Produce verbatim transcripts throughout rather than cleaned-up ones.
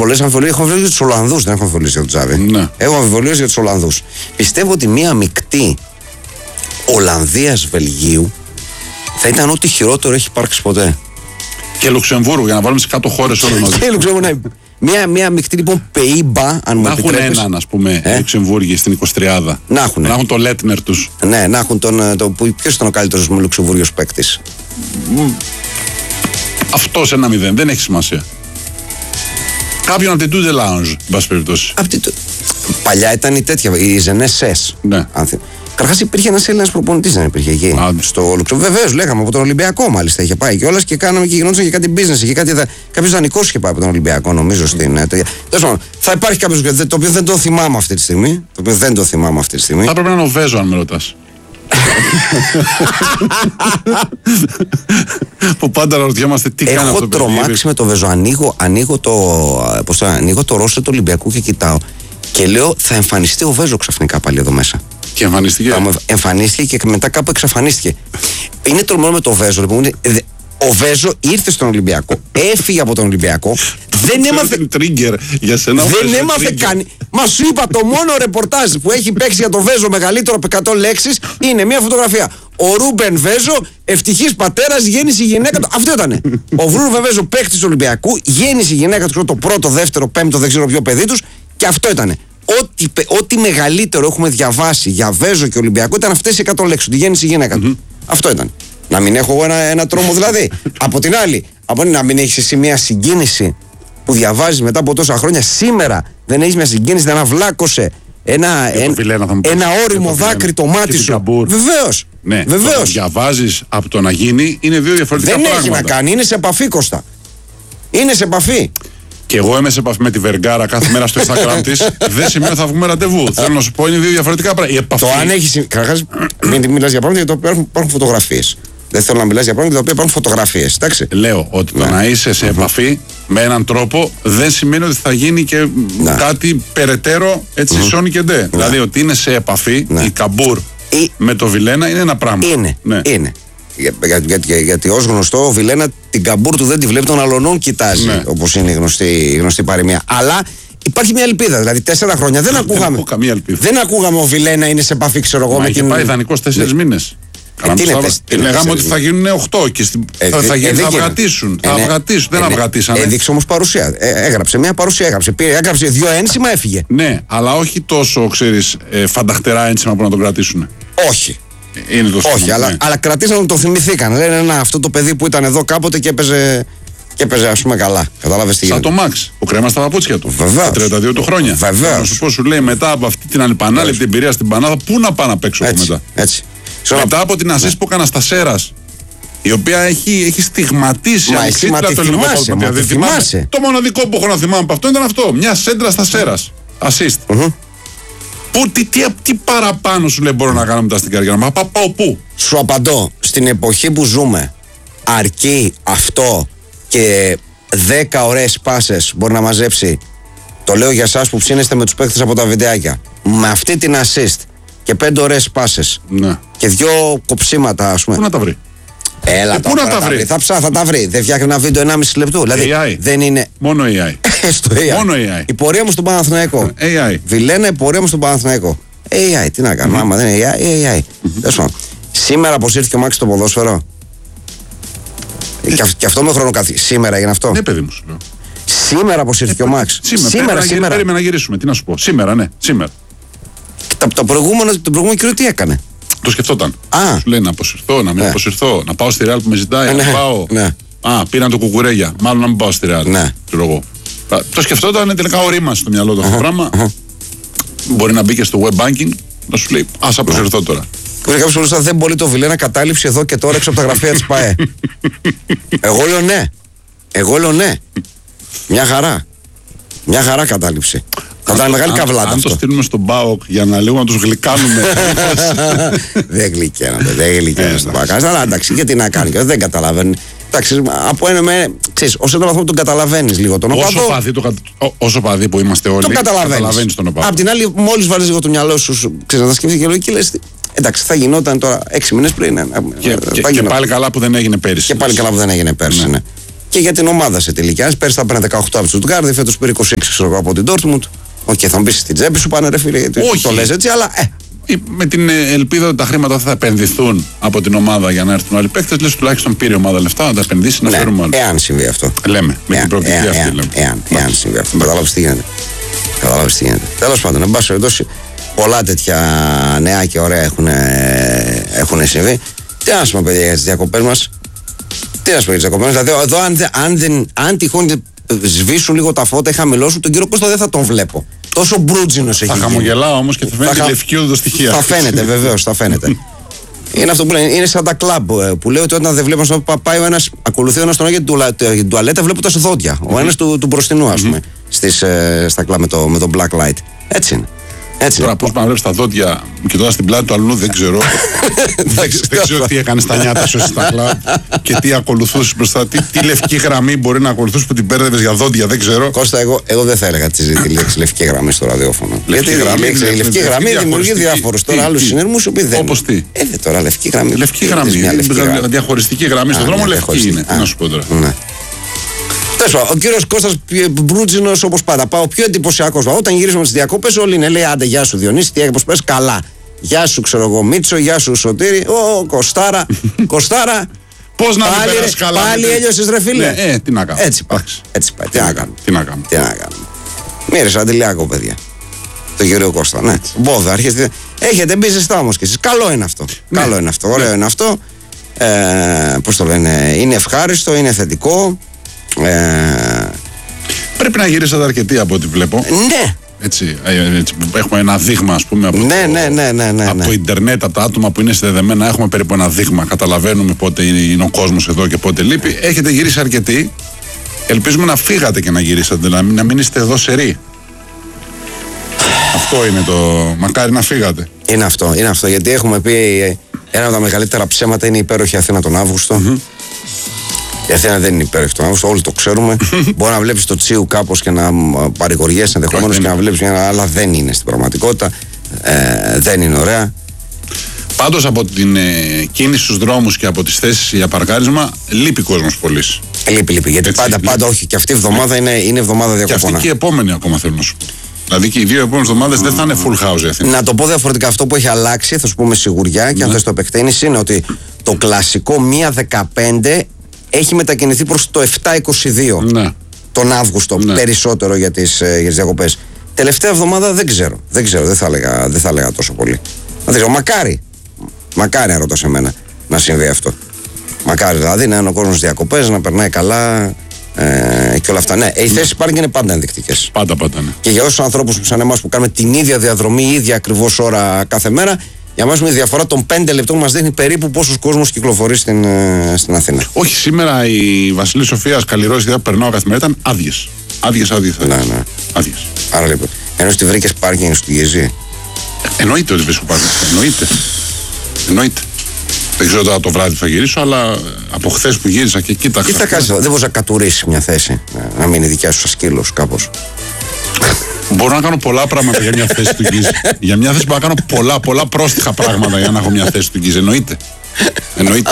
πολλές αμφιβολίες. Έχω αμφιβολίες για τους Ολλανδούς, δεν έχω αμφιβολίες για τον Τζάβι. Ναι. Έχω αμφιβολίες για τους Ολλανδούς. Πιστεύω ότι μία μεικτή Ολλανδίας-Βελγίου θα ήταν ό,τι χειρότερο έχει υπάρξει ποτέ. Και Λουξεμβούργο, για να βάλουμε στις κάτω χώρες όλες μαζί. Και Λουξεμβούργο, ναι. Μία, μία μεικτή λοιπόν Πεΐμπα, αν μου να έχουν επιτρέπεις. έναν, ας πούμε, Ε? Λουξεμβούργοι στην εικοσιτριάδα. Να έχουν. Να έχουν το Λέτνερ τους. Ναι, να έχουν τον. Το, ποιος ήταν ο καλύτερος με Λουξεμβούργιος παίκτης. Αυτός ένα μηδέν, δεν έχει σημασία. Κάποιον από την Τούζε Lounge, εν πάση περιπτώσει. Απ' τη- Παλιά ήταν η τέτοια, η Ζενέσες. Ναι. Καταρχάς υπήρχε ένας Έλληνας προπονητής, δεν υπήρχε εκεί. Α, στο Λουξεμβούργο. Βεβαίως, λέγαμε από τον Ολυμπιακό μάλιστα είχε πάει κιόλας και κάναμε και γινόταν και κάτι business. Είχε κάτι, κάποιος δανεικός είχε πάει από τον Ολυμπιακό, νομίζω. Στην, ε, τέλος πάντων, θα υπάρχει κάποιος το οποίο δεν το θυμάμαι αυτή τη στιγμή. Το οποίο δεν το θυμάμαι αυτή τη στιγμή. Θα πρέπει να είναι ο Βέζο, αν με ρωτάς. Που πάντα ρωτιόμαστε τι κάνει αυτό Έχω το παιδί. τρομάξει με το Βέζο. Ανοίγω, ανοίγω το, πώς το, ανοίγω το ρόστερ του Ολυμπιακού και κοιτάω. Και λέω, θα εμφανιστεί ο Βέζο ξαφνικά πάλι εδώ μέσα. Και εμφανίστηκε. Θα μου εμφανίστηκε και μετά κάπου εξαφανίστηκε. Είναι τρομερό με το Βέζο. Λοιπόν, είναι- δε- ο Βέζο ήρθε στον Ολυμπιακό, έφυγε από τον Ολυμπιακό, δεν έμαθε. Trigger για σένα. ο Δεν Βέζο έμαθε trigger. καν. Μα σου είπα, το μόνο ρεπορτάζ που έχει παίξει για το Βέζο μεγαλύτερο από εκατό λέξεις είναι μια φωτογραφία. Ο Ρούμπεν Βέζο, ευτυχής πατέρας, γέννησε η γυναίκα του. Αυτό ήτανε. Ο Ρούμπεν Βέζο, παίκτης του Ολυμπιακού, γέννησε η γυναίκα του το πρώτο, δεύτερο, πέμπτο, δεν ξέρω ποιο παιδί τους και αυτό ήτανε. Ό,τι, πε- ό,τι μεγαλύτερο έχουμε διαβάσει για Βέζο και Ολυμπιακό ήταν αυτές οι εκατό λέξεις. Ότι γέννησε η γυναίκα του. Αυτό ήταν. Να μην έχω εγώ ένα, ένα τρόμο δηλαδή. Από την άλλη, από να μην έχεις εσύ μια συγκίνηση που διαβάζεις μετά από τόσα χρόνια, σήμερα δεν έχεις μια συγκίνηση, δεν αυλάκωσε ένα, Για το εν- Βιλένα θα μου πεις. ένα Για όριμο το Βιλένα. δάκρυ το Και μάτι την σου. Καμπούρ. Βεβαίως. Ναι, το να Βεβαίως. διαβάζεις από το να γίνει είναι δύο διαφορετικά Δεν πράγματα. έχει να κάνει, είναι σε επαφή, Κώστα. Είναι σε επαφή. Και εγώ είμαι σε επαφή με τη Βεργάρα κάθε μέρα στο Instagram της. Δεν σημαίνει ότι θα βγούμε ραντεβού. Θέλω να σου πω, είναι δύο διαφορετικά πράγματα. Η επαφή. Το αν έχει. Καταρχάς, μην μιλάς για πράγματα για τα οποία υπάρχουν, υπάρχουν φωτογραφίες. Δεν θέλω να μιλάς για πράγματα για τα οποία υπάρχουν φωτογραφίες. Εντάξει. Λέω ότι το Ναι. να είσαι σε επαφή με έναν τρόπο δεν σημαίνει ότι θα γίνει και Ναι. κάτι περαιτέρω έτσι σώνει και ντε. Δηλαδή ότι είναι σε επαφή Ναι. η Καμπούρ Ή- με το Βιλένα είναι ένα πράγμα. Είναι. Ναι. Είναι. Για, για, για, για, γιατί ως γνωστό ο Βιλένα την Καμπούρ του δεν τη βλέπει, τον αλωνών κοιτάζει. Ναι. Όπως είναι η γνωστή, η γνωστή παροιμία. Αλλά υπάρχει μια ελπίδα. Δηλαδή τέσσερα χρόνια δεν ακούγαμε. έχω καμία ελπίδα. Δεν ακούγαμε ο Βιλένα είναι σε επαφή, ξέρω εγώ. Μα με είχε την... πάει ιδανικός τέσσερις μήνες. τι είναι Κάναμε τεσ- το- τι είναι Λέγαμε ότι τέσσερις θα γίνουν οκτώ και στην- Ε, θα, θα, ε, γίνει- ε, θα δεν γίνεται. αυγατήσουν. Ε, Θα ναι. αυγατήσουν. Δεν Ε, ναι. αυγατήσανε. Έδειξε όμως παρουσία. Ε, έγραψε μια παρουσία. Έγραψε, πήρε, έγραψε δύο ένσημα, έφυγε. Ναι, αλλά όχι τόσο, ξέρεις, ε, φανταχτερά ένσημα που να τον κρατήσουν. Όχι. Είναι το Όχι, θέμα, αλλά, ναι. αλλά κρατήσαν, το θυμηθήκαν. Λένε να, αυτό το παιδί που ήταν εδώ κάποτε και έπαιζε, και έπαιζε ας πούμε καλά. Κατάλαβες τι Σαν γίνεται. το Μαξ, που κρέμα στα παπούτσια του. Βεβαίως. Τα τριάντα δύο του χρόνια. Βεβαίως. Να σου πω, σου λέει μετά από αυτή την ανεπανάληπτη εμπειρία στην Πανάδα, πού να πάω να παίξω εγώ Έτσι, μετά. έτσι. Ξέρω Μετά από την ασίστ που έκανα στα Σέρας, η οποία έχει, έχει στιγματίσει Μα εσύ, ανεξίτηλα μα τη το ελληνικό θυμάσαι, ποδόσφαιρο. μα τη Δεν θυμάμαι. θυμάσαι. Το μοναδικό που έχω να θυμάμαι από αυτό ήταν αυτό. Μια σέντρα στα Σέρας. Ασίστ. Πού, τι, τι, τι παραπάνω σου λέει μπορώ να κάνω μετά στην καριέρα μου. Μα πάω, πάω πού. Σου απαντώ, στην εποχή που ζούμε, αρκεί αυτό και δέκα ωραίες πάσες μπορεί να μαζέψει. Το λέω για εσάς που ψήνεστε με τους παίκτες από τα βιντεάκια. Με αυτή την assist και πέντε ωραίες πάσες Ναι. και δυο κοψίματα, ας πούμε. Πού να τα βρει. Έλα, Ε, πού τώρα να τα βρει? Θα ψά, θα τα βρει. Δεν φτιάχνει ένα βίντεο ενάμιση λεπτού. Δηλαδή έι άι. δεν είναι. Μόνο έι άι. Στο έι άι. Μόνο έι άι. Η πορεία μου στον Παναθηναϊκό. έι άι. Βιλένα, η πορεία μου στον Παναθηναϊκό. έι άι, τι να κάνω. Άμα δεν είναι έι άι, έι άι. Τέλος πάντων. Σήμερα αποσύρθηκε ο Μάξ στο ποδόσφαιρο. Και, αυ- και αυτό με χρονοκαθή. Σήμερα έγινε αυτό. Ναι, παιδί μου σου λέω. Σήμερα αποσύρθηκε ο Μάξ. Σήμερα, Σήμερα, σήμερα, σήμερα. Περίμενα να γυρίσουμε. Τι να σου πω. Σήμερα, ναι, σήμερα. Και Τα, τα προηγούμενα, τον προηγούμενο καιρό τι έκανε. Το σκεφτόταν. Α. Σου λέει να αποσυρθώ, να μην Ναι. αποσυρθώ, να πάω στη Ρεάλ που με ζητάει, Ε, να ναι, πάω. ναι. Α, πήραν το κουκουρέγια. Μάλλον να μην πάω στη Ρεάλ. Ναι. Ξέρω εγώ. Α, Το σκεφτόταν τελικά ορίμασε στο μυαλό του αυτό το πράγμα. Μπορεί να μπει και στο web banking, να σου λέει α αποσυρθώ τώρα. Μπορεί κάποιο να δεν μπορεί το Βιλένα κατάληψη εδώ και τώρα έξω από τα γραφεία τη ΠΑΕ. Εγώ λέω ναι. Εγώ λέω ναι. Μια χαρά. Μια χαρά κατάληψη. Θα ήταν μεγάλη Αν- καβλάτα Αν αυτό. το στείλουμε στον ΠΑΟΚ για να λίγο να του γλυκάνουμε. Δεν γλυκαίνονται, δεν γλυκαίνονται στον ΠΑΟΚ. Αλλά εντάξει, γιατί να κάνει, και δεν καταλαβαίνει. Εντάξει, από ένα με. Ξέρεις, όσο ένα βαθμό τον καταλαβαίνει λίγο τον όσο, οπαδό. παδί, το, κατα- ό- όσο παδί που είμαστε όλοι, Τον καταλαβαίνει. καταλαβαίνεις τον οπαδό. Απ' την άλλη, μόλι βάλει λίγο το μυαλό σου, ξέρει να τα σκεφτεί και λογική λε. Εντάξει, θα γινόταν τώρα έξι μήνες πριν. ε, Και, ε, και, θα και γινόταν. πάλι καλά που δεν έγινε πέρυσι. Και πάλι καλά που δεν έγινε πέρσι. Ναι. Ναι. και για την ομάδα σε τελικά. Πέρσι θα πήρε δεκαοκτώ από τη Στουτγκάρδη, φέτος πήρε είκοσι έξι ξέρω, από την Ντόρτμουντ. Οκ, okay, θα μου πει στην τσέπη σου πάνε ρε φίλε, γιατί όχι. Το λες έτσι, αλλά. Ε. Με την ελπίδα ότι τα χρήματα θα επενδυθούν από την ομάδα για να έρθουν άλλοι παίκτες, λες τουλάχιστον πήρε η ομάδα λεφτά να τα επενδύσει να ναι, φέρουμε άλλους. Εάν συμβεί αυτό. Λέμε, με εάν, την προοπτική εάν, αυτή εάν, λέμε. Εάν, εάν συμβεί αυτό. Κατάλαβες τι γίνεται. Κατάλαβες τι γίνεται. Τέλος πάντων, εν πάση περιπτώσει, πολλά τέτοια νέα και ωραία έχουν συμβεί. Τι να σου πούμε, παιδιά, για τις διακοπές μας. Τι να σου πούμε για τις διακοπές μας. Δηλαδή, εδώ, αν, αν, αν, αν τυχόν σβήσουν λίγο τα φώτα ή χαμηλώσουν, τον κύριο Κώστα δεν θα τον βλέπω. Τόσο μπρούτζινος έχει. Θα χαμογελάω όμως και θα φαίνεται θα... λευκή οδοστοιχεία. Θα φαίνεται, βεβαίως, θα φαίνεται. Είναι αυτό που λένε, είναι σαν τα κλαμπ που λέει ότι όταν δεν βλέπω να πάει ο ένας, ακολουθεί ο ένας τον άλλο για την τουαλέτα, βλέπω τα δόντια. Mm-hmm. Ο ένας του, του μπροστινού, ας πούμε, mm-hmm. στις, ε, στα κλαμπ με το, με το black light. Έτσι είναι. Έτσι τώρα πώς να βλέπεις τα δόντια και τώρα στην πλάτη του αλλού δεν ξέρω. δεν, δεν ξέρω τι έκανε στα νιάτα σου στα κλαμπ και τι ακολουθούσε μπροστά. Τι, τι λευκή γραμμή μπορεί να ακολουθούσε που την πέρδευες για δόντια, δεν ξέρω. Κώστα, εγώ, εγώ δεν θα έλεγα τη λέξη λευκή γραμμή στο ραδιόφωνο. Λευκή γιατί γραμμή, η λέξη, λευκή λευκή γραμμή δημιουργεί διάφορους τώρα άλλους συνειρμούς που δεν. Όπως τι. Ε, τώρα λευκή γραμμή. Λευκή γραμμή. Διαχωριστική γραμμή στον δρόμο λευκή είναι. Τι να σου πω τώρα. Ο κύριος Κώστας Μπρούτζινος, όπως πάντα, πάω πιο εντυπωσιακός. Όταν γυρίσαμε τις διακοπές, όλοι είναι λέει: άντε, γεια σου Διονύση, τι έγραφε, πες καλά. Γεια σου, ξέρω εγώ, Μίτσο, γεια σου Σωτήρη. Ω, Κωστάρα, Κωστάρα. Πώς να μην περάσει καλά. Πάλι έλειωσες ρε φίλε. Ναι, ε, τι να κάνω. Έτσι πάει. Έτσι πάει. Τι να κάνουμε. Τι να κάνουμε. Τι να κάνουμε. Μοίρεσα αντιλιακό, παιδιά. Το κύριο Κώστα, ναι. Μπόδα, αρχίστε. Έχετε μπει ζεστά όμως κι εσείς. Καλό είναι αυτό. Ναι. Καλό είναι αυτό. Ωραίο ναι. είναι αυτό. Ε, πώς το λένε, είναι ευχάριστο, είναι θετικό. Ε... Πρέπει να γυρίσατε αρκετοί από ό,τι βλέπω. Ναι. Έτσι, έτσι, έχουμε ένα δείγμα, ας πούμε, από, ναι, το, ναι, ναι, ναι, ναι, από ναι. το ίντερνετ, από τα άτομα που είναι συνδεδεμένα. Έχουμε περίπου ένα δείγμα. Καταλαβαίνουμε πότε είναι ο κόσμος εδώ και πότε λείπει. Έχετε γυρίσει αρκετοί. Ελπίζουμε να φύγατε και να γυρίσατε, να μην, να μην είστε εδώ σερί. Αυτό είναι το. Μακάρι να φύγατε. Είναι αυτό, είναι αυτό. Γιατί έχουμε πει ένα από τα μεγαλύτερα ψέματα είναι η υπέροχη Αθήνα τον Αύγουστο. Mm-hmm. Η Αθήνα δεν είναι υπέροχη τον Αύγουστο, όλοι το ξέρουμε. Μπορεί να βλέπεις το Τσίου κάπως και να παρηγοριέσαι ενδεχομένως και να βλέπεις μια, αλλά δεν είναι στην πραγματικότητα. Ε, δεν είναι ωραία. Πάντως από την ε, κίνηση στους δρόμους και από τις θέσεις για παρκάρισμα λείπει κόσμος πολύ. Λείπει, λείπει. Γιατί Έτσι, πάντα, λείπει. πάντα όχι. Και αυτή η εβδομάδα είναι, είναι εβδομάδα διακοπών. Και αυτή και η επόμενη ακόμα θέλω να σου πω. Δηλαδή και οι δύο επόμενες εβδομάδες mm. δεν θα είναι full house η Αθήνα. Να το πω διαφορετικά, αυτό που έχει αλλάξει, θα σου πω με σιγουριά και αν θες το επεκτείνεις, είναι ότι το κλασικό μία δεκαπέντε έχει μετακινηθεί προς το επτά είκοσι δύο ναι. τον Αύγουστο, ναι. περισσότερο για τις, για τις διακοπές. Τελευταία εβδομάδα δεν ξέρω, δεν ξέρω, δεν θα έλεγα, δεν θα έλεγα τόσο πολύ. Δεν ξέρω, μακάρι, μακάρι να ρωτάς εμένα να συμβεί αυτό. Μακάρι δηλαδή να είναι ο κόσμος διακοπές, να περνάει καλά ε, και όλα αυτά. Ναι, οι θέσεις πάρκινγκ είναι πάντα ενδεικτικές. Πάντα, πάντα, ναι. Και για όσους ανθρώπους σαν εμάς που κάνουμε την ίδια διαδρομή, η ίδια ακριβώς ώρα κάθε μέρα, για μας με διαφορά των πέντε λεπτών μας δείχνει περίπου πόσος κόσμος κυκλοφορεί στην, στην Αθήνα. Όχι, σήμερα η Βασιλή Σοφίας Καλλιρόης που περνάω κάθε μέρα ήταν άδειες. Άδειες, άδειες. Ναι, ναι. Άδειες. Άρα λοιπόν, ενώ στη βρήκες πάρκινγκ στο Γεζί. Εννοείται ότι βρίσκω πάρκινγκ. Εννοείται. Εννοείται. Δεν ξέρω τώρα το βράδυ που θα γυρίσω, αλλά από χθες που γύρισα και κοίταξα. Τι θα κάνεις, δεν μπορείς να κατουρίσεις μια θέση, να μείνει δικιά σου σαν σκύλος κάπως. Μπορώ να κάνω πολλά πράγματα για μια θέση του Γκίζ. Για μια θέση μπορώ να κάνω πολλά, πολλά πρόστιχα πράγματα για να έχω μια θέση του Γκίζ. Εννοείται. Εννοείται.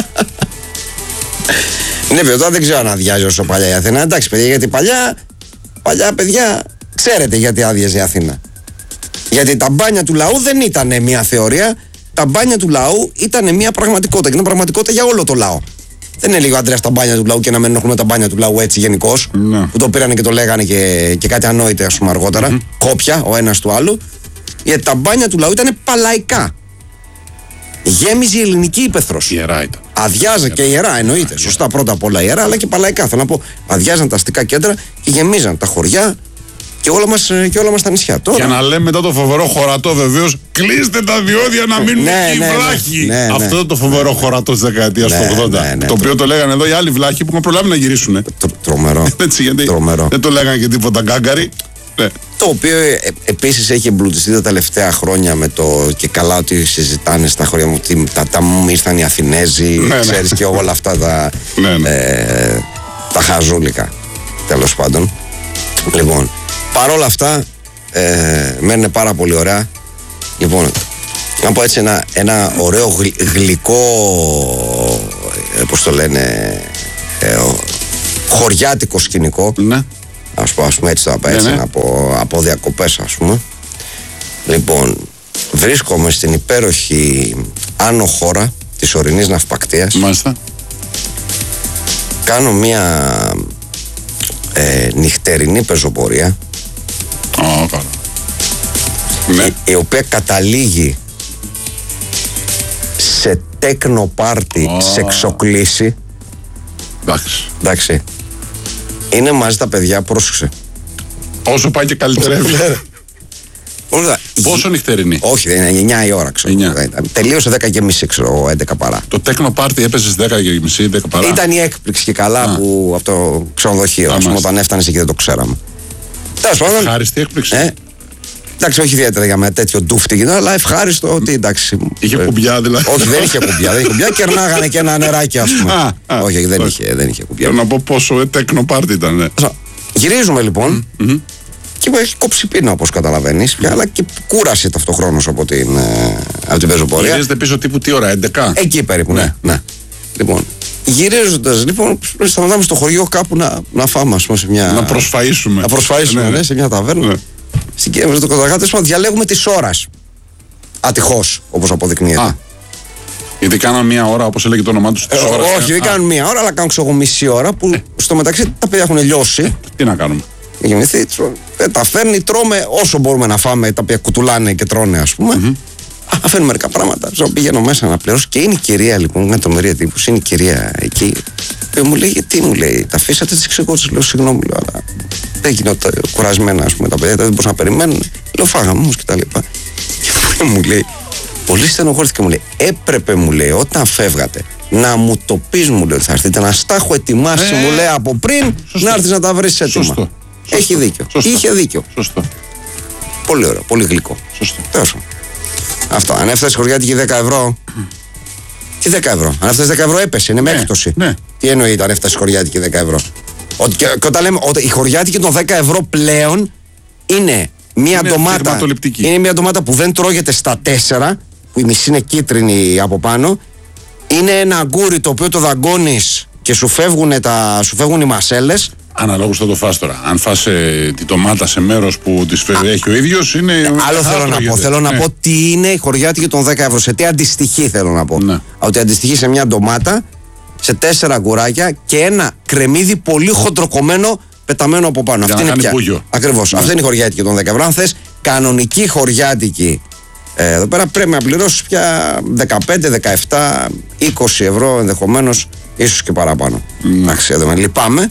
Ναι, παιδιά, τώρα δεν ξέρω αν αδειάζει όσο παλιά η Αθήνα. Εντάξει, παιδιά, γιατί παλιά, παλιά παιδιά, ξέρετε γιατί άδειαζε η Αθήνα. Γιατί τα μπάνια του λαού δεν ήταν μια θεωρία. Τα μπάνια του λαού ήταν μια πραγματικότητα. Και είναι πραγματικότητα για όλο το λαό. Δεν είναι λίγο Αντρέα τα μπάνια του λαού και να μην έχουμε τα μπάνια του λαού έτσι γενικώς. Ναι. Που το πήρανε και το λέγανε και, και κάτι ανόητε, ας πούμε, αργότερα. Mm-hmm. Κόπια ο ένας του άλλου. Γιατί τα μπάνια του λαού ήταν παλαϊκά. Γέμιζε η ελληνική ύπαιθρος. Ιερά ήταν. Αδειάζε και ιερά, εννοείται. Ιερά. Σωστά, πρώτα απ' όλα ιερά, αλλά και παλαϊκά. Θέλω να πω, αδειάζαν τα αστικά κέντρα και γεμίζαν τα χωριά και όλα μας, και όλα μας τα νησιά. Τώρα... Για να λέμε μετά το φοβερό χωρατό, βεβαίως, κλείστε τα διόδια να μείνουν ναι, εκεί οι ναι, βλάχοι. Ναι, ναι, Αυτό ναι. το φοβερό χωρατό της δεκαετίας ναι, του ογδόντα. Ναι, ναι, το οποίο τρο... το λέγανε εδώ οι άλλοι βλάχοι που είχαν προλάβει να γυρίσουν. Τρο, τρομερό. Έτσι, γιατί τρομερό. Δεν το λέγανε και τίποτα γκάγκαροι. Ναι. Το οποίο ε, επίσης έχει εμπλουτιστεί τα τελευταία χρόνια με το και καλά ότι συζητάνε στα χωριά μου ότι τα, τα μου ήρθαν οι Αθηνέζοι, ναι, ξέρεις, ναι. και όλα αυτά τα, ναι, ναι. Ε, τα χαζούλικα, τέλος πάντων. Λοιπόν, παρόλα αυτά ε, μένουν πάρα πολύ ωραία. Λοιπόν, να πω έτσι ένα, ένα ωραίο γλυ, γλυκό ε, πώς το λένε ε, χωριάτικο σκηνικό. Ναι. Ας πούμε, ας πούμε έτσι το έτσι, ναι, ναι. Από, από διακοπές, ας πούμε. Λοιπόν, βρίσκομαι στην υπέροχη άνω χώρα της ορεινής ναυπακτείας. Μάλιστα. Κάνω μια ε, νυχτερινή πεζοπορία. Oh, καλά. Ναι. η, η οποία καταλήγει σε τέκνο πάρτι, oh. σε εξοκλήση. Εντάξει. Εντάξει. Είναι μαζί τα παιδιά, πρόσεξε. Όσο πάει και καλυτερεύει. Πόσο νυχτερινή? Όχι, δεν είναι εννιά η ώρα, ξέρω. Τελείωσε δέκα και μισή, ξέρω, έντεκα παρά. Το τέκνο πάρτι έπεσε στις δέκα και μισή, έντεκα παρά. Ήταν η έκπληξη και καλά Α. που από το ξενοδοχείο, α, πούμε, όταν έφτανε εκεί δεν το ξέραμε. Τέλος πάντων. Ευχάριστη έκπληξη. Ε, εντάξει, όχι ιδιαίτερα για με τέτοιο ντούφτι, αλλά ευχάριστο ότι εντάξει. Είχε κουμπιά δηλαδή. Όχι, δεν είχε κουμπιά. Δεν είχε κουμπιά, κερνάγανε και ένα νεράκι, ας πούμε. Α, α, όχι, δεν, όχι. Είχε, δεν είχε κουμπιά. Θέλω να πω πόσο τέκνο πάρτι ήταν. Ναι. Γυρίζουμε λοιπόν. Mm-hmm. Και έχει κόψει πείνα, όπως καταλαβαίνεις, mm. αλλά και κούρασε ταυτοχρόνως από την, ε, από την πεζοπορία. Γυρίζετε πίσω τύπου τι ώρα, έντεκα? Εκεί περίπου, ναι. ναι. ναι. Λοιπόν, γυρίζοντας, λοιπόν, σταματάμε στο χωριό κάπου να, να φάμε, ας πούμε, σε μια. Να προσφαίσουμε. Να προσφαίσουμε, ναι, ναι, σε μια ταβέρνα. Ναι. Στην Κίεβα, στο Κονταγάτες, διαλέγουμε τις ώρας. Ατυχώς, όπως αποδεικνύεται. Α. Γιατί κάναν μία ώρα, όπως έλεγε το όνομά του. Ε, όχι, δεν κάνουν μία ώρα, αλλά κάνουν ξέρω μισή ώρα που ε. στο μεταξύ τα παιδιά έχουν λιώσει. Ε, τι να κάνουμε. Γεννηθεί, ε, τα φέρνει, τρώμε όσο μπορούμε να φάμε, τα οποία κουτουλάνε και τρώνε, ας πούμε. Mm-hmm. Αφήνουμε μερικά πράγματα. Ζω, πηγαίνω μέσα να πληρώσω και είναι η κυρία, λοιπόν, με το μερία εντύπωση, είναι η κυρία εκεί. Και μου λέει, γιατί μου λέει, τα αφήσατε, τη εξηγώ, τη λέω, συγγνώμη, λέω, αλλά δεν γινόταν κουρασμένα, ας πούμε, τα παιδιά, δεν μπορούσαν να περιμένουν. Λέω, φάγαμε όμως και τα λοιπά. Και μου λέει, πολύ στενοχωρήθηκε, μου λέει, έπρεπε, μου λέει, όταν φεύγατε, να μου το πεις, μου λέει, ότι θα έρθετε, να στα έχω ετοιμάσει, ε, μου λέει, από πριν, σωστό. Να έρθεις να τα βρεις έτοιμα. Σωστό. Έχει δίκιο. Σωστό. Είχε δίκιο. Σωστό. Πολύ ωραίο, πολύ γλυκό. Σωστό. Τόσο. Αυτό. Αν έφτασε χωριάτικη δέκα ευρώ. Τι δέκα ευρώ. Αν έφτασε δέκα ευρώ έπεσε, είναι με ναι, έκπτωση. Ναι. Τι εννοείται αν έφτασε χωριάτικη δέκα ευρώ. Ότι, και, και όταν λέμε ότι η χωριάτικη των δέκα ευρώ πλέον είναι μια είναι ντομάτα. Είναι μια ντομάτα που δεν τρώγεται στα τέσσερα, που η μισή είναι κίτρινη από πάνω. Είναι ένα αγκούρι το οποίο το δαγκώνεις και σου φεύγουν, τα, σου φεύγουν οι μασέλες. Αναλόγως θα το φας τώρα. Αν φας ε, τη ντομάτα σε μέρος που τη έχει ο ίδιος, είναι. Ναι, άλλο θέλω να πω. Θέλω να ναι. πω τι είναι η χωριάτικη των δέκα ευρώ. Σε τι αντιστοιχεί, θέλω να πω. Ναι. Ότι αντιστοιχεί σε μια ντομάτα, σε τέσσερα αγκουράκια και ένα κρεμμύδι πολύ χοντροκομμένο πεταμένο από πάνω. Για αυτή είναι πια. Ακριβώς. Ναι. Αυτή είναι η χωριάτικη των δέκα ευρώ. Αν θες κανονική χωριάτικη, ε, εδώ πέρα πρέπει να πληρώσεις πια δεκαπέντε, δεκαεπτά, είκοσι ευρώ ενδεχομένως, ίσως και παραπάνω. Εντάξει, εδώ με λυπάμαι.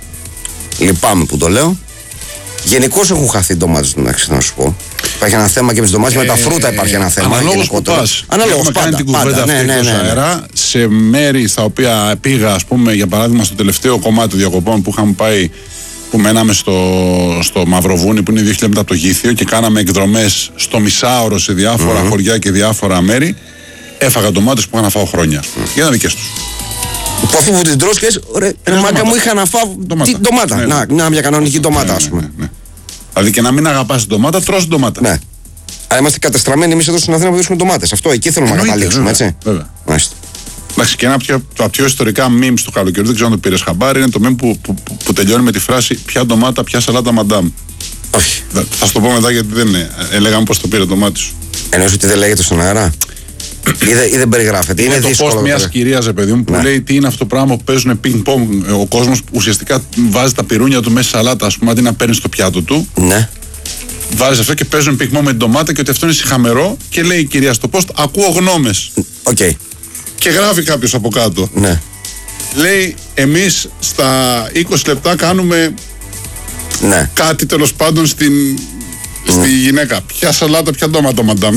Λυπάμαι που το λέω. Γενικώς έχουν χαθεί ντομάτες, να σου πω. Υπάρχει ένα θέμα και με τις ντομάτες, ε, με τα φρούτα υπάρχει ένα θέμα. Αναλόγως που πας. Αναλόγως πάντα. Κάνει την κουβέντα αυτή ναι, ναι, ναι, ναι. αέρα, σε μέρη στα οποία πήγα, ας πούμε, για παράδειγμα, στο τελευταίο κομμάτι των διακοπών που είχαμε πάει, που μέναμε στο, στο Μαυροβούνι, που είναι δύο χιλιάδες μέτρα από το Γήθιο, και κάναμε εκδρομές στο μισάωρο σε διάφορα mm-hmm. χωριά και διάφορα μέρη. Έφαγα ντομάτες που είχα να φάω χρόνια. Mm. Για να δικές τους. Που αφού που την τρως και λες, ωραία, μάγκα μου είχα να φάω ντομάτα. ντομάτα. Ναι, να, να, μια κανονική ντομάτα, ας πούμε. Ναι, ναι, ναι. Δηλαδή και να μην αγαπάς την ντομάτα, τρως την ντομάτα. Ναι. Αλλά είμαστε κατεστραμμένοι εμείς εδώ στην Αθήνα που βρίσκουμε ντομάτες. Αυτό εκεί θέλουμε να καταλήξουμε, έτσι. Βέβαια. Εντάξει, και ένα από τα πιο ιστορικά memes του καλοκαιριού, δεν ξέρω αν το πήρες χαμπάρι, είναι το meme που, που, που, που τελειώνει με τη φράση «Ποια ντομάτα, ποια σαλάτα, μαντάμ». Όχι. Θα σου το πω μετά γιατί δεν είναι. Έλεγαμε πώς το πήρε το μάτι σου. Εννοείς ότι δεν λέγεται στον αέρα. Ή, δε, ή δεν περιγράφεται. Είναι, είναι το post μιας κυρίας, παιδί μου, που ναι. λέει τι είναι αυτό το πράγμα που παίζουν πινκ-πονγκ. Ο κόσμος ουσιαστικά βάζει τα πυρούνια του μέσα σε σαλάτα, ας πούμε, αντί να παίρνει στο πιάτο του. Ναι. Βάζει αυτό και παίζουν πινκ-πονγκ με την ντομάτα και ότι αυτό είναι σιχαμερό. Και λέει η κυρία στο post, ακούω γνώμες. Okay. Και γράφει κάποιος από κάτω. Ναι. Λέει, εμείς στα είκοσι λεπτά κάνουμε ναι. κάτι τέλος πάντων στην. Στη mm. γυναίκα, ποια σαλάτα, ποια ντόματο, μαντάμ.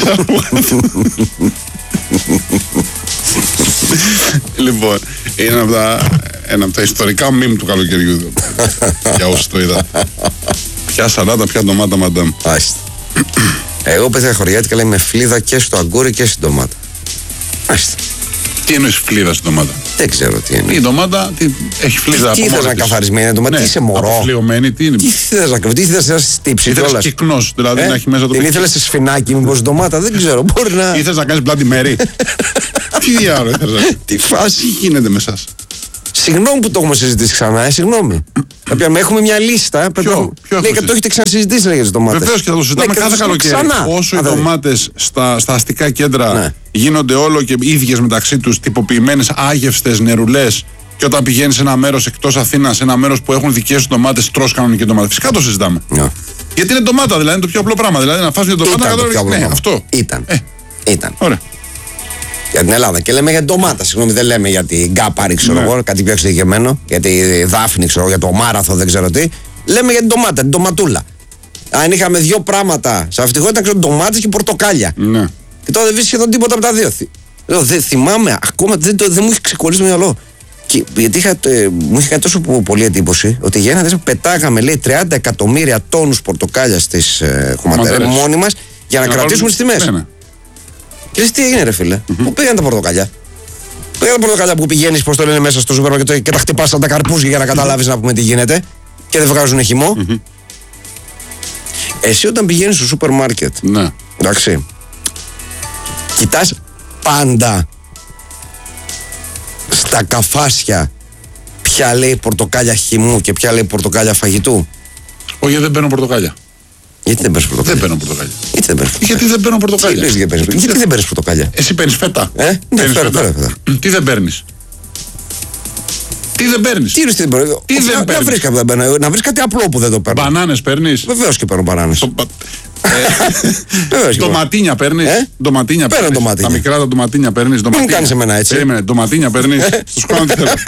Λοιπόν, είναι ένα από, τα, ένα από τα ιστορικά μιμ του καλοκαιριού. Για όσους το είδα. Ποια σαλάτα, ποια ντομάτα, μαντάμ. Άστα. Εγώ πέθανα χωριάτικα, λέει, με φλίδα και στο αγκούρι και στην ντομάτα. Άστα. Τι εννοείς φλίδα στην ντομάτα? Δεν ξέρω τι είναι. Η ντομάτα τι, έχει φλίδα. Τι θες να καθαρισμένη ντομάτα, ναι, τι είσαι μωρό. Αποφλιωμένη, τι είναι. Τι θες να τι θες να στύψει κιόλας. Ήθελες κυκνός, δηλαδή ε? να έχει μέσα το. Την ήθελες σε σφινάκι, μήπως ντομάτα, δεν ξέρω. Μπορεί να. Ήθελες να κάνεις Bloody Mary. Τι διάλογο ήθελες να. Τι φάση γίνεται με εσάς. Συγγνώμη που το έχουμε συζητήσει ξανά, ε, συγγνώμη. Κάποια έχουμε μια λίστα. Ποιο, ποιο λέει, το έχετε ξανασυζητήσει, λέγε τις ντομάτες. Βεβαίως και θα το συζητάμε κάθε καλοκαίρι. Όσο οι ντομάτες στα, στα αστικά κέντρα ναι. γίνονται όλο και ίδιες μεταξύ τους, τυποποιημένες, άγευστες, νερουλές, και όταν πηγαίνεις σε ένα μέρος εκτός Αθήνας, σε ένα μέρος που έχουν δικές σου ντομάτες, τρως κανονικές ντομάτες. Φυσικά το συζητάμε. Yeah. Γιατί είναι ντομάτα, δηλαδή είναι το πιο απλό πράγμα. Δηλαδή να φας μια ντομάτα και ναι, αυτό. Ήταν. Ε. Ήταν. Ωραία. Για την Ελλάδα. Και λέμε για ντομάτα. Συγγνώμη, δεν λέμε για την γκάπαρη, ξέρω εγώ, ναι. κάτι πιο εξειδικευμένο. Για τη δάφνη, ξέρω για το μάραθο, δεν ξέρω τι. Λέμε για την ντομάτα, την ντοματούλα. Αν είχαμε δύο πράγματα σε αυτή τη χώρα, ήταν ντομάτες και πορτοκάλια. Ναι. Και τώρα δεν βρίσκει σχεδόν τίποτα από τα δύο. Λέω, δεν θυμάμαι, ακόμα δεν, το, δεν μου έχει ξεκολλήσει το μυαλό. Και, γιατί είχα, ε, μου είχε κάνει τόσο πολύ εντύπωση ότι για ένα δέσμο πετάγαμε, λέει, τριάντα εκατομμύρια τόνους πορτοκάλια στις ε, χωματερές μόνοι μας για να, να κρατήσουμε τις τιμές. Ναι, ναι. Και λες, τι έγινε, ρε φίλε, mm-hmm. πού πήγαν τα πορτοκάλια. Πού πήγαν τα πορτοκάλια που πηγαίνεις, πώς το λένε, μέσα στο σούπερ μάρκετ και τα χτυπάς σαν τα καρπούζια για να καταλάβεις να πούμε τι γίνεται και δεν βγάζουν χυμό. Mm-hmm. Εσύ όταν πηγαίνεις στο σούπερ μάρκετ, ναι. εντάξει, κοιτάς πάντα στα καφάσια ποια λέει πορτοκάλια χυμού και ποια λέει πορτοκάλια φαγητού. Όχι, δεν παίρνω πορτοκάλια. Γιατί δεν παίρνεις πορτοκάλια. Δεν παίρνω πορτοκάλια. Γιατί δεν παίρνεις πορτοκάλια. Γιατί δεν παίρνω πορτοκάλια. Γιατί, γιατί, γιατί, γιατί δεν παίρνεις πορτοκάλια. Εσύ παίρνεις φέτα. Ε, ναι, παίρνεις φέρα, φέρα, φέρα. Τι δεν παίρνεις. Τι δεν παίρνεις. Τι δεν παίρνεις. Τι δεν παίρνεις. Να βρεις κάτι, να βρεις κάτι απλό που δεν το παίρνεις. Μπανάνες παίρνεις. Βεβαίως και παίρνω μπανάνες. Ντοματίνια παίρνεις. Ντοματίνια παίρνεις. Τα μικρά τα ντοματίνια παίρνεις. Μην κάνεις εμένα έτσι. Περίμενε, ντοματίνια παίρνεις. Στο σκόνο τι θέλω.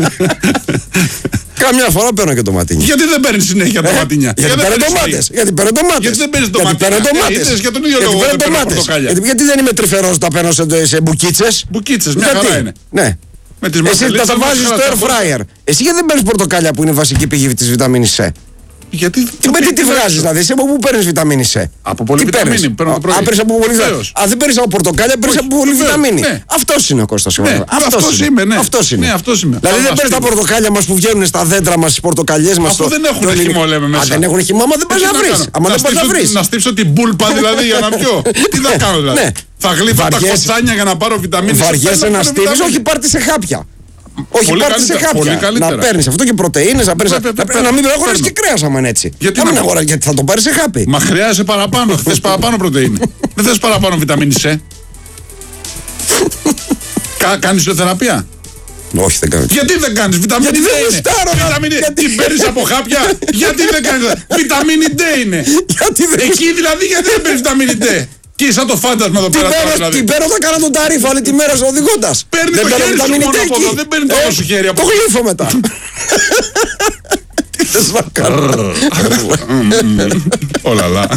Καμιά φορά παίρνω και ντοματίνια. Γιατί δεν παίρνεις συνέχεια ντοματίνια. Γιατί παίρνω ντομάτες. Γιατί παίρνω ντομάτες. Γιατί δεν παίρνεις ντοματίνια. Για τον ίδιο λόγο δεν παίρνω πορτοκάλια. Γιατί δεν είμαι τρυφερός, τα παίρνω σε μπουκίτσες. Μπουκίτσες, μια χαρά είναι. Ναι. Εσύ τα βάζεις στο air fryer. Εσύ γιατί δεν παίρνεις πορτοκάλια που είναι βασική πηγή της βιταμίνης C. Γιατί. Τι, τι, τι βγάζεις δηλαδή, εσύ από πού παίρνεις βιταμίνη C. Από πολύ βιταμίνη. Παίρνω το πρωί. Α, παίρνεις από πολύ βιταμίνη. Α, δεν παίρνεις από πορτοκάλια, παίρνεις από πολύ βιταμίνη. Ναι. Αυτός είναι ο Κώστας. Ναι. Αυτός είμαι, ναι. Αυτός είναι. Ναι, αυτός είμαι. Δηλαδή δεν παίρνεις τα πορτοκάλια μας που βγαίνουν στα δέντρα μας, στις πορτοκαλιές μας. Αυτό δεν έχουν χυμό, λέμε μέσα. Αν δεν έχουν χυμό, άμα δεν πας να βρεις. Άμα δεν πας να βρεις. Να στύψω την πούλπα δηλαδή για να πιω. Τι θα κάνω δηλαδή. Θα γλύφω τα κοτσάνια για να πάρω βιταμίνη. Βαριέσαι να στύψεις, όχι πάρτι σε χάπια. Όχι, πάρτε σε χάπια. Να παίρνεις αυτό και πρωτεΐνες, να παίρνεις. Να μην αγοράζεις και κρέας άμα είναι έτσι. Γιατί, να μην αγοράζεις, γιατί θα το πάρεις σε χάπι. Μα χρειάζεσαι παραπάνω. Θες παραπάνω πρωτεΐνη. Δεν θες παραπάνω βιταμίνη C. Κάνεις ιδιοθεραπεία. Όχι, δεν κάνω. Γιατί δεν κάνεις βιταμίνη D είναι. Βιταμίνη τι παίρνεις από χάπια. Γιατί δεν κάνεις. Βιταμίνη D είναι. Εκεί δηλαδή γιατί δεν παίρνεις βιταμίνη D. Και σαν το φάντασμα εδώ πέρα. Δηλαδή. Την πέρα θα κάνω τον ταρίφα όλη τη μέρα οδηγώντας. Παίρνει το χέρι σου μόνο από εδώ. Δεν παίρνει το άλλο σου χέρι από εδώ. Το γλύφω μετά. Τι θες να κάνω. Ολαλά.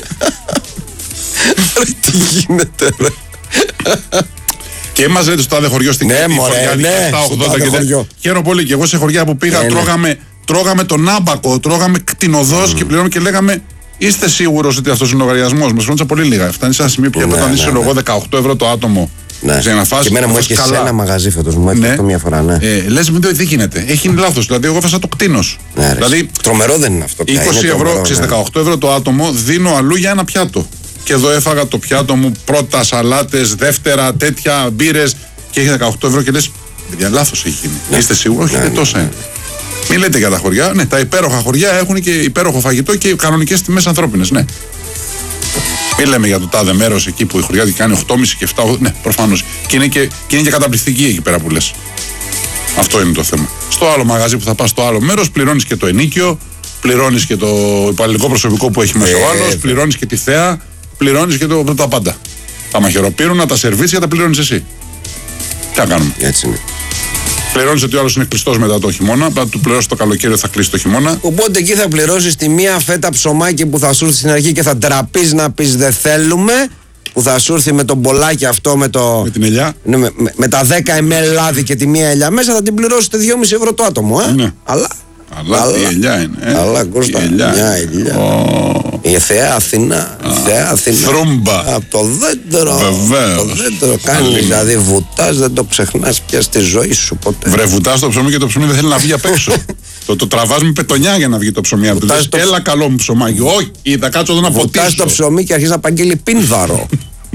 Τι γίνεται ρε. Και έμαζε το τάδε χωριό στην Κρήτη. Ναι μωρέ, ναι, στο τάδε χωριό. Χαίρομαι πολύ και εγώ σε χωριά που πήγα τρώγαμε τον άμπακο, τρώγαμε κτηνοδός και πληρώνουμε και λέγαμε είστε σίγουρος ότι αυτός είναι ο λογαριασμός μας. Φρόντισα πολύ λίγα. Φτάνει σε ένα σημείο πια όταν είσαι εγώ δεκαοκτώ ευρώ το άτομο. Ναι. Και εμένα μου έχει σε ένα μαγαζί φέτος. Μου έχει αυτό μία φορά. Ναι. Ε, λες μην δεν γίνεται. Έχει λάθος. Δηλαδή, εγώ έφασα το κτίνος. Ναι, δηλαδή, τρομερό δεν είναι αυτό. Πια. είκοσι ευρώ, ξέρεις, ναι. δεκαοκτώ ευρώ το άτομο δίνω αλλού για ένα πιάτο. Και εδώ έφαγα το πιάτο μου πρώτα σαλάτες, δεύτερα τέτοια μπύρες και έχει δεκαοκτώ ευρώ και λες παιδιά, λάθος έχει γίνει. Ναι. Είστε σίγουροι? Όχι, δεν τόσα είναι. Μην λέτε για τα χωριά. Ναι, τα υπέροχα χωριά έχουν και υπέροχο φαγητό και κανονικές τιμές ανθρώπινες. Ναι. Μην λέμε για το τάδε μέρος εκεί που η χωριά κάνει οκτώ κόμμα πέντε και επτά. Ναι, προφανώς. Και είναι και, και, είναι και καταπληκτική εκεί πέρα που λες. Αυτό είναι το θέμα. Στο άλλο μαγαζί που θα πας στο άλλο μέρος, πληρώνεις και το ενίκιο, πληρώνεις και το υπαλληλικό προσωπικό που έχει μέσα ο άλλος, πληρώνεις και τη θέα, πληρώνεις και το, τα πάντα. Τα μαχαιροπύρουνα, τα σερβίτσια τα πληρώνεις εσύ. Τι να κάνουμε. Έτσι είναι. Πληρώνεις ότι ο άλλος είναι κλειστός μετά το χειμώνα, θα του πληρώσεις το καλοκαίρι, θα κλείσει το χειμώνα. Οπότε εκεί θα πληρώσεις τη μία φέτα ψωμάκι που θα σου έρθει στην αρχή και θα τραπείς να πεις δεν θέλουμε. Που θα σου έρθει με το μπολάκι αυτό με το. Με την ελιά. Ναι, με, με, με τα δέκα μιλιλίτρα λάδι και τη μία ελιά μέσα θα την πληρώσετε δυόμισι ευρώ το άτομο. Ε? Ναι. Αλλά. Αλλά, αλλά τι ελιά είναι. Ε? Αλλά Κώστα. Μια ελιά. Oh. Η Θεά Αθηνά. Η Θεά Αθηνά. Θρούμπα. Από το δέντρο. Βεβαίως. Το δέντρο κάνει. Δηλαδή βουτάς, δεν το ξεχνάς πια στη ζωή σου ποτέ. Βρε, βουτάς το ψωμί και το ψωμί δεν θέλει να βγει απ' έξω. το, το τραβάς με πετονιά για να βγει το ψωμί από το. Το... Έλα καλό μου ψωμάκι. Όχι, θα κάτσω εδώ να ποτίσω. Βουτάς το ψωμί και αρχίζει να παγγέλει πίνδαρο.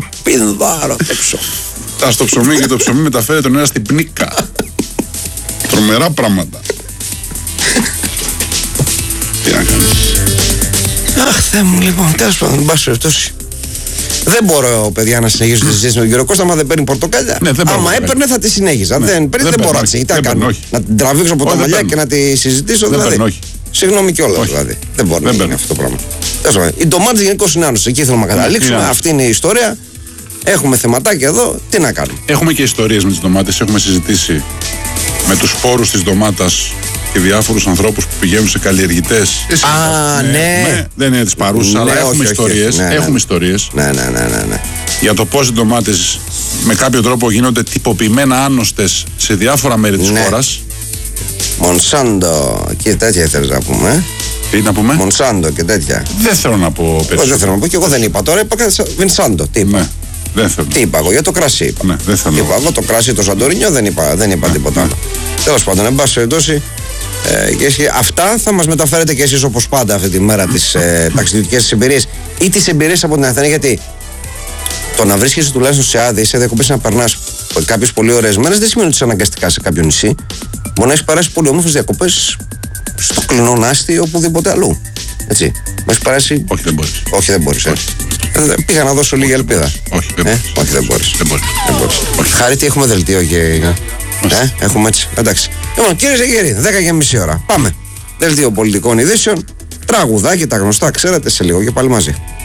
Πίνδαρο έξω. Βουτάς το ψωμί και το ψωμί μεταφέρει τον ένα στην πνίκα. Τρομερά πράγματα. Τι να κάνεις. Αχ, Θεέ μου, λοιπόν, τέλος πάντων, εν πάση περιπτώσει. Δεν μπορώ, παιδιά, να συνεχίσω τη συζήτηση με τον κύριο Κώστα, άμα δεν παίρνει πορτοκάλια. Ναι, δεν άμα μπορώ, έπαιρνε, θα τη συνέχιζα. Ναι, δεν παίρνει, δεν δεν, μπορώ παίρνω, να, τι δεν κάνω, παίρνω, όχι. να την τραβήξω από Όχι, τα δεν μαλλιά παίρνω. και να τη συζητήσω. Δεν δηλαδή. παίρνω, όχι. Συγγνώμη κιόλας, Όχι. δηλαδή. Δεν μπορεί Δεν να γίνει παίρνω. αυτό το πράγμα. Τέλος πάντων, οι ντομάτες γενικώς είναι άνοσες. Εκεί θέλουμε να καταλήξουμε. είναι Αυτή είναι η ιστορία. Έχουμε θεματάκια εδώ. Τι να κάνουμε. Έχουμε και ιστορίες με τις ντομάτες. Έχουμε συζητήσει με τους σπόρους της ντομάτας και διάφορους ανθρώπους που πηγαίνουν σε καλλιεργητές. Α, ναι. Δεν είναι τις παρούσες, Ναι, αλλά όχι, έχουμε όχι, ιστορίες. ναι, ναι. Έχουμε ιστορίες Ναι, ναι, ναι, ναι, ναι. για το πώς οι ντομάτες με κάποιο τρόπο γίνονται τυποποιημένα άνοστες σε διάφορα μέρη της Ναι. χώρας. Μονσάντο και τέτοια ήθελες να πούμε. ε. Τι να πούμε. Μονσάντο και τέτοια. Δεν θέλω να πω Εγώ δεν περισσότερο. θέλω να πω και εγώ δεν είπα. Τώρα είπα κάτι σαν Βινσάντο. Τι είπα. Ναι, δεν θέλω. Τι είπα εγώ, για το κρασί είπα. Ναι, δεν θέλω. Είπα εγώ το κρασί, το Σαντορίνιο δεν είπα, δεν είπα τίποτα άλλο. Τέλος πάντων, εν πάση περιπτώσει, ε, και εσύ- αυτά θα μας μεταφέρετε και εσείς όπως πάντα αυτή τη μέρα τις ε, ταξιδιωτικές εμπειρίες ή τις εμπειρίες από την Αθήνα. Γιατί το να βρίσκεσαι τουλάχιστον σε άδειες, σε διακοπές, να περνάς κάποιες πολύ ωραίες μέρες δεν σημαίνει ότι είσαι αναγκαστικά σε κάποιο νησί. Μπορεί να έχεις περάσει πολύ όμορφες διακοπές στο κλεινό Νάστη ή οπουδήποτε αλλού. Έτσι. Μα έχει περάσει. Όχι, δεν μπορείς. Όχι, δεν μπορείς. Ε. Ε, πήγα να δώσω λίγη ελπίδα. Όχι, δεν Ε, μπορείς. όχι, δεν μπορείς. Δεν μπορείς. Δεν μπορείς. Χαρίτη, έχουμε δελτίο και. Ε, έχουμε έτσι. Εντάξει. Λοιπόν, κύριε Ζεγέρη, δέκα και μισή ώρα. Πάμε. Δελτίο πολιτικών ειδήσεων. Τραγουδάκι, τα γνωστά, ξέρετε, σε λίγο και πάλι μαζί.